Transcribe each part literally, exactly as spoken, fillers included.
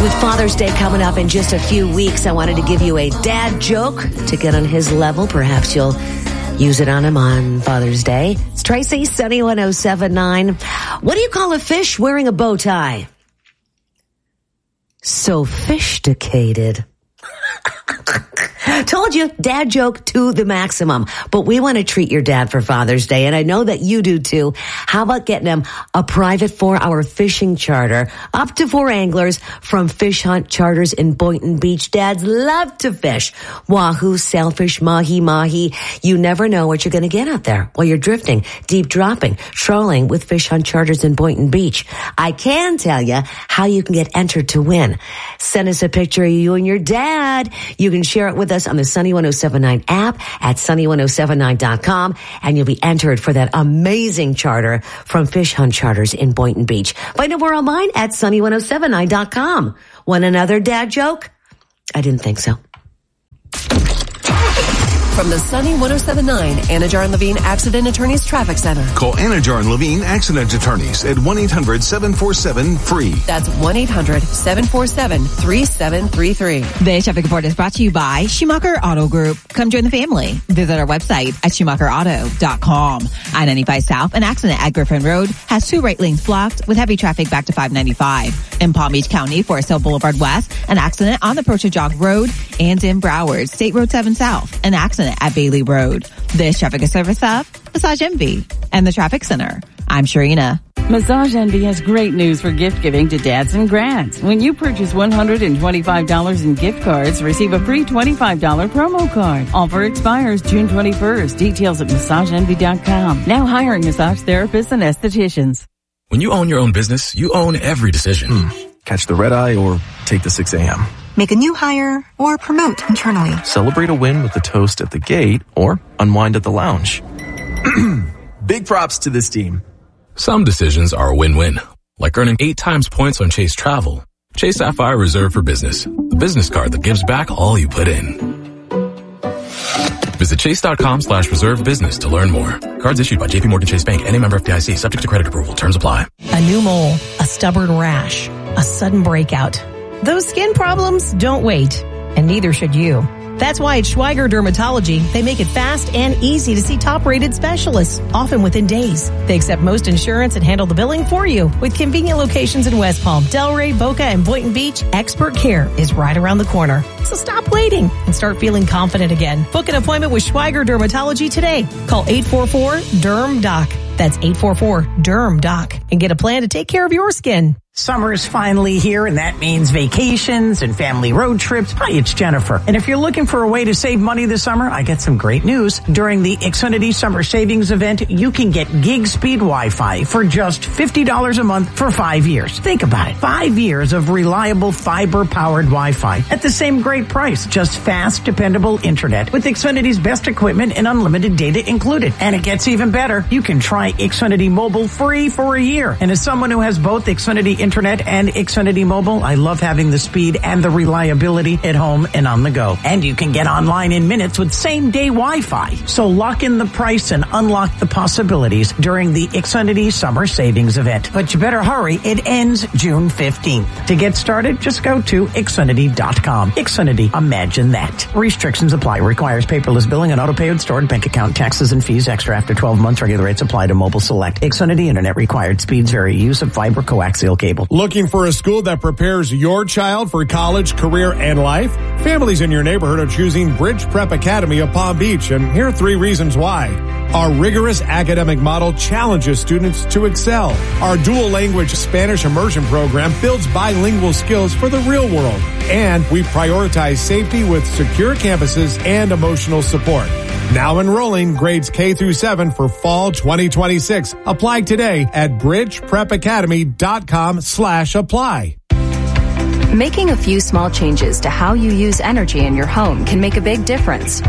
With Father's Day coming up in just a few weeks, I wanted to give you a dad joke to get on his level. Perhaps you'll use it on him on Father's Day. It's Tracy, Sunny one oh seven point nine. What do you call a fish wearing a bow tie? Sophisticated. Told you, dad joke to the maximum. But we want to treat your dad for Father's Day, and I know that you do too. How about getting him a private four-hour fishing charter, up to four anglers from Fish Hunt Charters in Boynton Beach? Dads love to fish. Wahoo, sailfish, mahi-mahi. You never know what you're going to get out there while you're drifting, deep dropping, trolling with Fish Hunt Charters in Boynton Beach. I can tell you how you can get entered to win. Send us a picture of you and your dad. You can share it with us on the Sunny one oh seven point nine app at sunny one oh seven nine dot com, and you'll be entered for that amazing charter from Fish Hunt Charters in Boynton Beach. Find out more online at sunny one oh seven nine dot com. Want another dad joke? I didn't think so. From the Sunny one oh seven point nine Anajar and Levine Accident Attorneys Traffic Center. Call Anajar and Levine Accident Attorneys at one eight hundred seven four seven free. That's one eight hundred seven four seven three seven three three. The traffic report is brought to you by Schumacher Auto Group. Come join the family. Visit our website at schumacher auto dot com. I ninety-five South, an accident at Griffin Road has two right lanes blocked with heavy traffic back to five ninety-five. In Palm Beach County, Forest Hill Boulevard West, an accident on the approach to Jog Road, and in Broward, State Road seven South, an accident at Bailey Road. This traffic is service of Massage Envy and the Traffic Center. I'm Sharina. Massage Envy has great news for gift giving to dads and grads. When you purchase one hundred twenty-five dollars in gift cards, receive a free twenty-five dollars promo card. Offer expires June twenty-first. Details at massage envy dot com. Now hiring massage therapists and estheticians. When you own your own business, you own every decision. Hmm. Catch the red eye or take the six a.m. Make a new hire or promote internally. Celebrate a win with a toast at the gate or unwind at the lounge. Big props to this team. Some decisions are a win-win, like earning eight times points on Chase Travel. Chase Sapphire Reserve for Business, the business card that gives back all you put in. Visit chase.com slash reserve business to learn more. Cards issued by J P Morgan Chase Bank and a member F D I C, subject to credit approval. Terms apply. A new mole, a stubborn rash, a sudden breakout. Those skin problems don't wait, and neither should you. That's why at Schweiger Dermatology, they make it fast and easy to see top-rated specialists, often within days. They accept most insurance and handle the billing for you. With convenient locations in West Palm, Delray, Boca, and Boynton Beach, expert care is right around the corner. So stop waiting and start feeling confident again. Book an appointment with Schweiger Dermatology today. Call eight four four, D E R M, D O C. That's eight four four, D E R M, D O C. And get a plan to take care of your skin. Summer is finally here, and that means vacations and family road trips. Hi, it's Jennifer. And if you're looking for a way to save money this summer, I got some great news. During the Xfinity Summer Savings Event, you can get gig speed Wi-Fi for just fifty dollars a month for five years. Think about it. Five years of reliable fiber-powered Wi-Fi at the same great price. Just fast, dependable internet with Xfinity's best equipment and unlimited data included. And it gets even better. You can try Xfinity Mobile free for a year. And as someone who has both Xfinity Internet and Xfinity Mobile, I love having the speed and the reliability at home and on the go. And you can get online in minutes with same-day Wi-Fi. So lock in the price and unlock the possibilities during the Xfinity Summer Savings Event. But you better hurry. It ends June fifteenth. To get started, just go to Xfinity dot com. Xfinity, imagine that. Restrictions apply. Requires paperless billing and auto-pay with stored bank account, taxes and fees extra after twelve months. Regular rates apply to mobile select. Xfinity Internet required. Speeds vary. Use of fiber coaxial cable. Looking for a school that prepares your child for college, career, and life? Families in your neighborhood are choosing Bridge Prep Academy of Palm Beach, and here are three reasons why. Our rigorous academic model challenges students to excel. Our dual language Spanish immersion program builds bilingual skills for the real world. And we prioritize safety with secure campuses and emotional support. Now enrolling grades K through seven for fall twenty twenty-six. Apply today at bridge prep academy dot com slash apply. Making a few small changes to how you use energy in your home can make a big difference.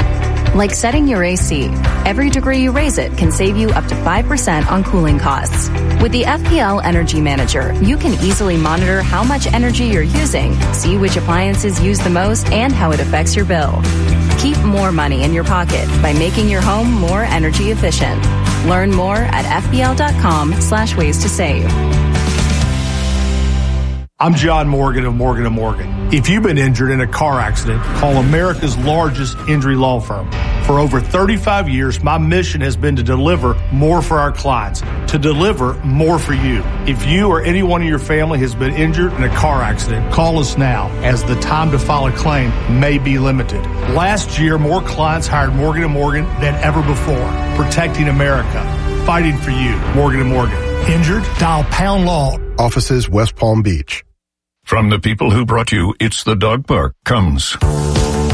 Like setting your A C. Every degree you raise it can save you up to five percent on cooling costs. With the F P L Energy Manager, you can easily monitor how much energy you're using, see which appliances use the most, and how it affects your bill. Keep more money in your pocket by making your home more energy efficient. Learn more at F P L dot com slash ways to save. I'm John Morgan of Morgan and Morgan. If you've been injured in a car accident, call America's largest injury law firm. For over thirty-five years, my mission has been to deliver more for our clients, to deliver more for you. If you or anyone in your family has been injured in a car accident, call us now, as the time to file a claim may be limited. Last year, more clients hired Morgan and Morgan than ever before, protecting America, fighting for you. Morgan and Morgan. Injured? Dial Pound Law. Offices West Palm Beach. From the people who brought you It's the Dog Park comes